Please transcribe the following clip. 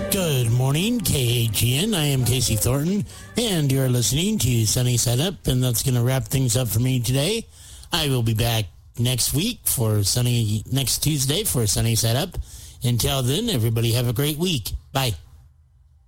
Good morning, KHEN. I am Casey Thornton, and you're listening to Sunny Side Up, and that's going to wrap things up for me today. I will be back next Tuesday for Sunny Side Up. Until then, everybody have a great week. Bye.